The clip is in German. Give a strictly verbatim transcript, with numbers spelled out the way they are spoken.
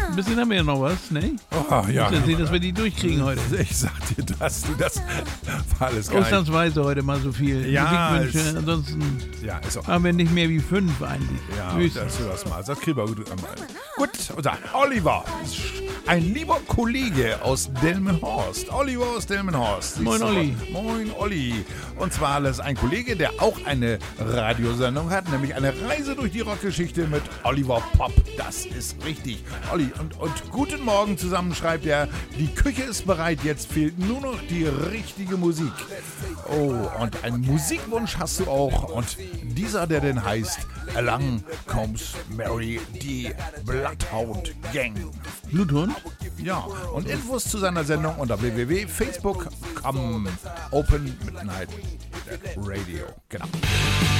Ein bisschen haben wir ja noch was, ne? Oh, ja. Ich sehen, dass wir die durchkriegen heute. Ich sag dir das, du, das war alles geil. Ausnahmsweise heute mal so viel Ja, Musikwünsche. es- Ansonsten Ja, ist auch. haben wir nicht mehr wie fünf eigentlich. Ja, Höchstens. das, das mal. Das kriegen wir gut. Gut, unser Oliver, ein lieber Kollege aus Delmenhorst. Oliver aus Delmenhorst. Siehst Moin, du? Olli. Moin, Olli. Und zwar ist ein Kollege, der auch eine Radiosendung hat, nämlich eine Reise durch die Rockgeschichte mit Oliver Popp. Das ist richtig. Olli, und, und guten Morgen zusammen schreibt er, die Küche ist bereit, jetzt fehlt nur noch die richtige Musik. Oh, und einen Musikwunsch hast du auch. Und dieser, der denn heißt, Along Comes Mary, die Bloodhound Gang. Bluthund? Ja, und Infos zu seiner Sendung unter w w w punkt facebook punkt com Open Midnight Radio. Genau.